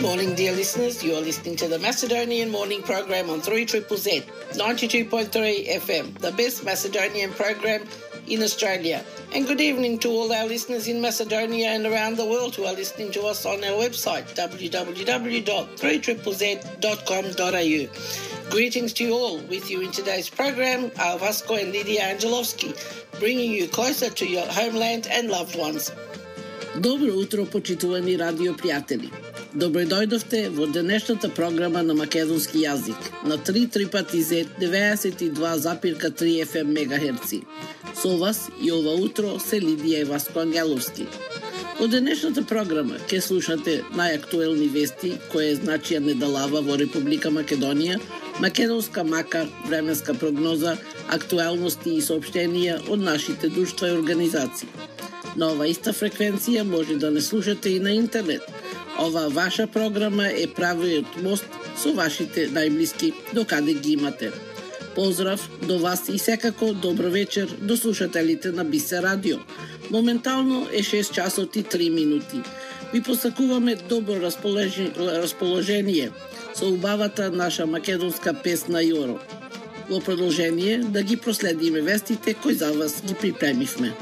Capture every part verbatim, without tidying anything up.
Good morning, dear listeners. You are listening to the Macedonian Morning Program on three Z Z Z, ninety-two point three F M, the best Macedonian program in Australia. And good evening to all our listeners in Macedonia and around the world who are listening to us on our website, w w w dot three z z z dot com dot a u. Greetings to you all. With you in today's program are Vasco and Lydia Angelovski, bringing you closer to your homeland and loved ones. Добро утро, почитувани радио пријатели. Добро дојдовте во денешната програма на македонски јазик на три пати зет деветдесет и два запирка три Ф М мегахерци. Со вас и ова утро се Лидија и Васко Ангеловски. Во денешната програма ќе слушате најактуелни вести кои значија недалава во Република Македонија, македонска мака, временска прогноза, актуелности и соопштенија од нашите друштва и организации. На ова иста фреквенција може да не слушате и на интернет. Ова ваша програма е правиот мост со вашите најблиски докаде ги имате. Поздрав до вас и секако добро вечер до слушателите на Бисе радио. Моментално е шест часот и три минути. Ви посакуваме добро расположение со убавата наша македонска песна Јоро. Во продолжение да ги проследиме вестите кои за вас ги припремивме.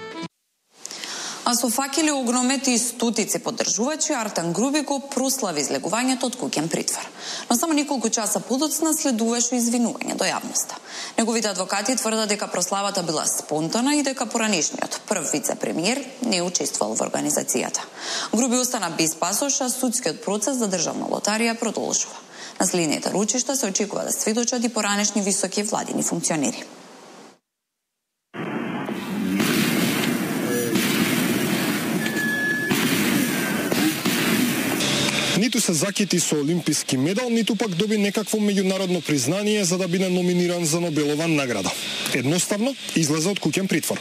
А со факели, огномети и стотици поддржувачи, Артан Груби го прослави излегувањето од куќен притвор. Но само неколку часа подоцна следуваше извинување до јавноста. Неговите адвокати тврдат дека прославата била спонтана и дека поранешниот прв вице-премиер не учествувал во организацијата. Груби остана без пасош, а судскиот процес за државна лотарија продолжува. На следните ручишта се очекува да сведочат и поранешни високи владини функционери. Ниту се закити со олимписки медал, ниту пак доби некакво меѓународно признание за да биде номиниран за Нобелова награда. Едноставно излезе од куќен притвор.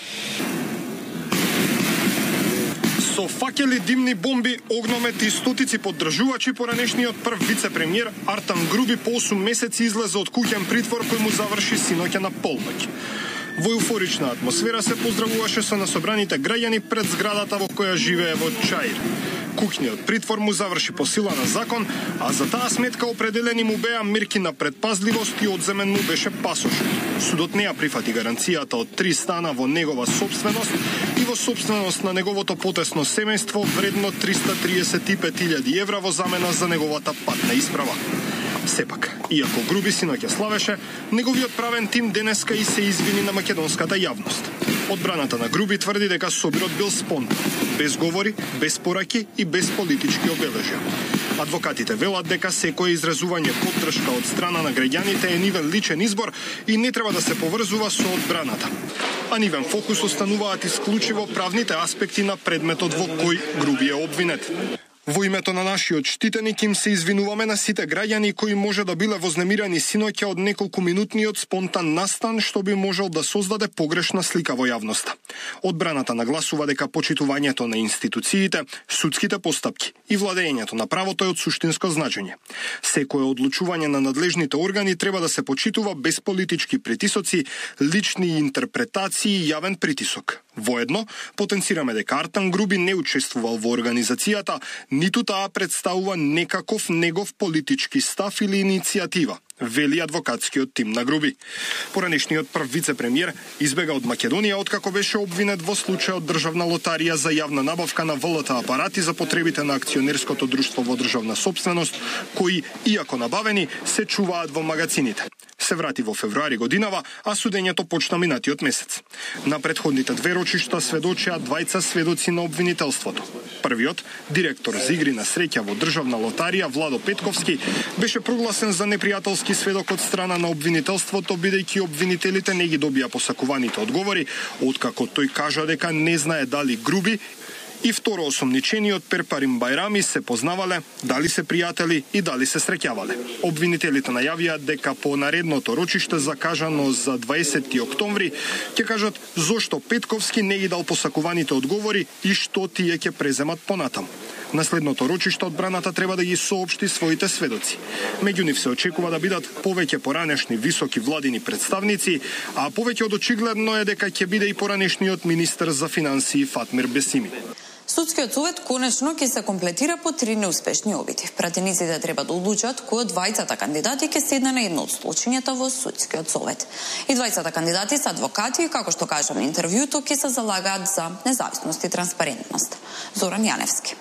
Со факели, димни бомби, огномети и стотици поддржувачи, поранешниот прв вице-премиер Артан Груби по осум месеци излезе од куќен притвор кој му заврши синоќа на полноќ. Во еуфорична атмосфера се поздравуваше со насобраните граѓани пред зградата во која живее во Чаир. Куќниот притвор му заврши по сила на закон, а за таа сметка определени му беа мерки на предпазливост и одземен му беше пасошот. Судот не ја прифати гаранцијата од три стана во негова собственост и во собственост на неговото потесно семејство вредно триста триесет и пет илјади евра во замена за неговата патна исправа. Сепак, иако Груби синоќа славеше, неговиот правен тим денеска и се извини на македонската јавност. Одбраната на Груби тврди дека собирот бил спонтан, без говори, без пораки и без политички обележја. Адвокатите велат дека секое изразување поддршка од страна на граѓаните е нивен личен избор и не треба да се поврзува со одбраната. А нивен фокус остануваат исклучиво правните аспекти на предметот во кој Груби е обвинет. Во името на нашиот штитеник им се извинуваме на сите граѓани кои може да биле вознемирани синоќа од неколку минутниот спонтан настан што би можел да создаде погрешна слика во јавноста. Одбраната нагласува дека почитувањето на институциите, судските постапки и владењето на правото е од суштинско значење. Секое одлучување на надлежните органи треба да се почитува без политички притисоци, лични интерпретации и јавен притисок. Воедно, потенцираме дека Артан Груби не учествувал во организацијата, ниту таа представува некаков негов политички став или иницијатива, вели адвокатскиот тим на Груби. Поранешниот прв вице-премиер избега од Македонија откако беше обвинет во случајот државна лотарија за јавна набавка на ВЛТ апарати за потребите на акционерското друштво во државна собственост, кои, иако набавени, се чуваат во магацините. Се врати во февруари годинава, а судењето почна минатиот месец. На претходните две рочишта сведочеа двајца сведоци на обвинителството. Првиот, директор за игри на среќа во државна лотарија Владо Петковски, беше прогласен за непријателски сведок од страна на обвинителството, бидејќи обвинителите не ги добија посакуваните одговори, откако тој кажа дека не знае дали Груби и второ осомничениот Перпарим Бајрами се познавале, дали се пријатели и дали се среќавале. Обвинителите најавија дека по наредното рочиште закажано за дваесети октомври ќе кажат зошто Петковски не ги дал посакуваните одговори и што тие ќе преземат понатаму. На следното рочиште одбраната треба да ги соопшти своите сведоци. Меѓу нив се очекува да бидат повеќе поранешни високи владини представници, а повеќе од очигледно е дека ќе биде и поранешниот министер за финансии Фатмир Бесими. Судскиот совет конечно ќе се комплетира по три неуспешни обиди. Пратениците треба да одлучат кој од двајцата кандидати ќе седне на едно од столчињата во судскиот совет. И двајцата кандидати се адвокати и, како што кажа на интервјуто, ќе се залагаат за независност и транспарентност. Зоран Јаневски.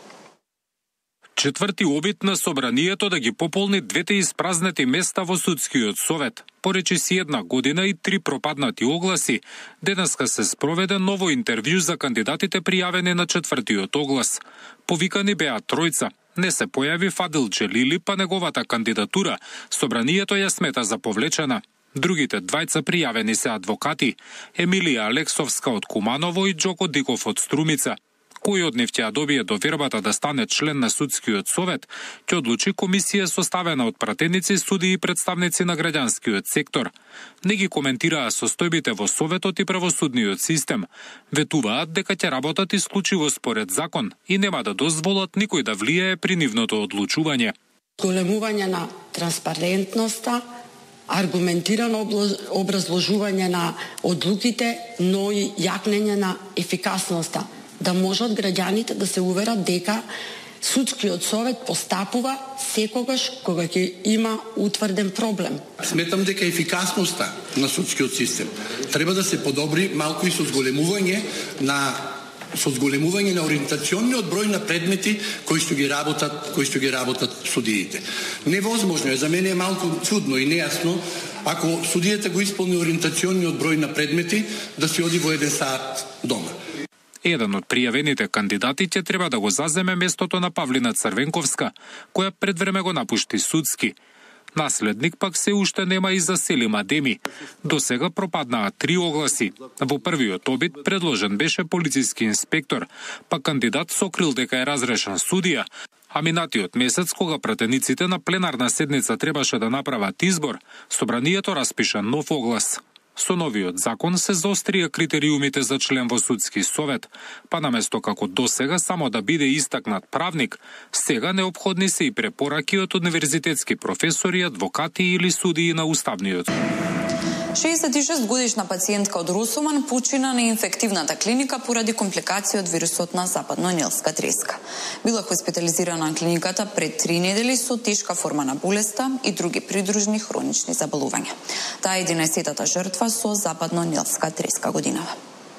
Четврти обид на собранието да ги пополни двете испразнати места во судскиот совет. Поречи си една година и три пропаднати огласи, денеска се спроведе ново интервју за кандидатите пријавени на четвртиот оглас. Повикани беа тројца. Не се појави Фадил Джелили, па неговата кандидатура собранието ја смета за повлечена. Другите двајца пријавени се адвокати, Емилија Алексовска од Куманово и Џоко Диков од Струмица. Кој од нив ќе ја добие довербата да стане член на судскиот совет, ќе одлучи комисија составена од пратеници, судии и представници на граѓанскиот сектор. Не ги коментираа состојбите во советот и правосудниот систем. Ветуваат дека ќе работат исклучиво според закон и нема да дозволат никој да влијае при нивното одлучување. Големување на транспарентноста, аргументирано образложување на одлуките, но и јакнење на ефикасноста, да можат граѓаните да се уверат дека судскиот совет постапува секогаш кога ќе има утврден проблем. Сметам дека ефикасноста на судскиот систем треба да се подобри малку и со зголемување на со зголемување на ориентационниот број на предмети кои што ги работат, кои што ги работат судиите. Невозможно е, за мене е малку чудно и нејасно ако судијата го исполни ориентационниот број на предмети да се оди во еден саат дома. Еден од пријавените кандидати ќе треба да го заземе местото на Павлина Црвенковска, која пред време го напушти судски. Наследник пак се уште нема и за Селим Адеми. До сега пропаднаа три огласи. Во првиот обид предложен беше полициски инспектор, па кандидат сокрил дека е разрешен судија, а минатиот месец, кога пратениците на пленарна седница требаше да направат избор, собранието распиша нов оглас. Со новиот закон се заострија критериумите за член во судски совет, па наместо како досега само да биде истакнат правник, сега неопходни се и препораки од универзитетски професори, адвокати или судии на уставниот. шеесет и шест годишна пациентка од Росоман почина на инфективната клиника поради компликации од вирусот на западно-нилска треска. Била хоспитализирана на клиниката пред три недели со тешка форма на болеста и други придружни хронични заболувања. Таа е единаесеттата жртва со западно-нилска треска годинава.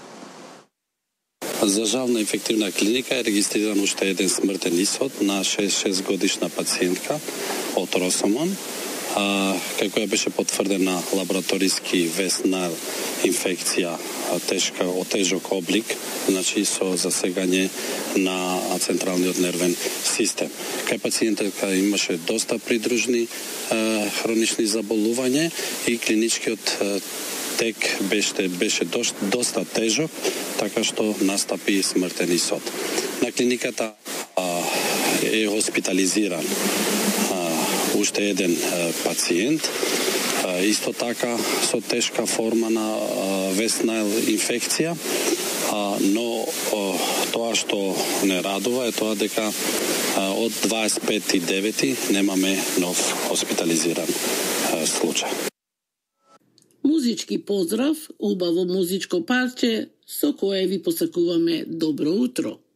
За жал на инфективна клиника е регистриран уште еден смртен исход на шеесет и шест годишна пациентка од Росоман, А, како ја беше потврдена лабораториски вестна инфекција, тешка, отежок облик, значи со засегање на централниот нервен систем. Кај пациентка имаше доста придружни а, хронични заболувања и клиничкиот а, тек беше, беше доста, доста тежок, така што настапи смртен исход. На клиниката а, е хоспитализиран уште еден е, пациент, е, исто така со тешка форма на е, вестна инфекција, а, но е, тоа што не радува е тоа дека е, од дваесет пети девети немаме нов хоспитализиран е, случај. Музички поздрав, убаво музичко парче со кое ви посакуваме добро утро.